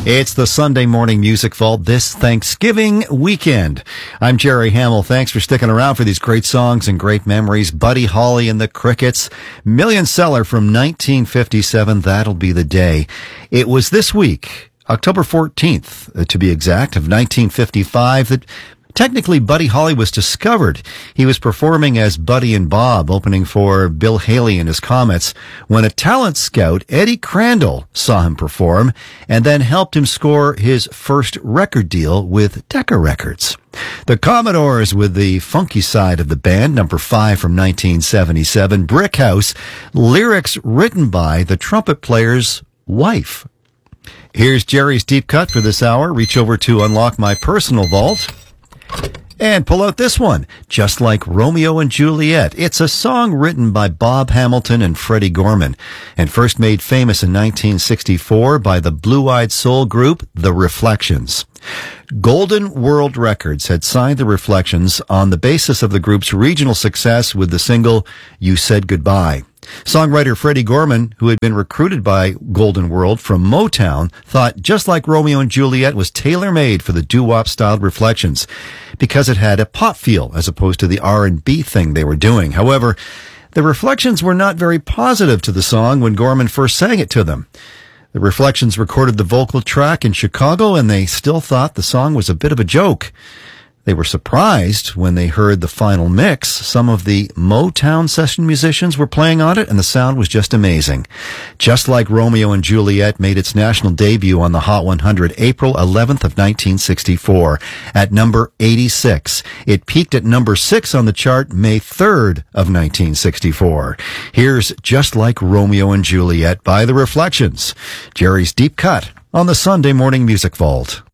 It's the Sunday Morning Music Vault this Thanksgiving weekend. I'm Jerry Hamill. Thanks for sticking around for these great songs and great memories. Buddy Holly and the Crickets, million seller from 1957. That'll be the day. It was this week, October 14th, to be exact, of 1955, that technically Buddy Holly was discovered. He was performing as Buddy and Bob, opening for Bill Haley and his Comets, when a talent scout, Eddie Crandall, saw him perform and then helped him score his first record deal with Decca Records. The Commodores with the funky side of the band, number 5 from 1977, Brick House, lyrics written by the trumpet player's wife. Here's Jerry's Deep Cut for this hour. Reach over to unlock my personal vault and pull out this one, Just Like Romeo and Juliet. It's a song written by Bob Hamilton and Freddie Gorman, and first made famous in 1964 by the blue-eyed soul group, The Reflections. Golden World Records had signed The Reflections on the basis of the group's regional success with the single You Said Goodbye. Songwriter Freddie Gorman, who had been recruited by Golden World from Motown, thought Just Like Romeo and Juliet was tailor-made for the doo-wop styled Reflections because it had a pop feel as opposed to the R&B thing they were doing. However, the Reflections were not very positive to the song when Gorman first sang it to them. The Reflections recorded the vocal track in Chicago, and they still thought the song was a bit of a joke. They were surprised when they heard the final mix. Some of the Motown session musicians were playing on it, and the sound was just amazing. Just Like Romeo and Juliet made its national debut on the Hot 100 April 11th of 1964 at number 86. It peaked at number 6 on the chart May 3rd of 1964. Here's Just Like Romeo and Juliet by The Reflections. Jerry's Deep Cut on the Sunday Morning Music Vault.